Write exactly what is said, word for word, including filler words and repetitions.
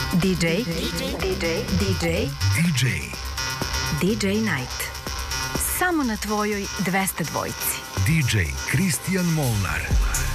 ди джей, ди джей, ди джей, ди джей. ди джей Night. Samo na tvojoj dvesta dvojci. ди джей Kristijan Molnar.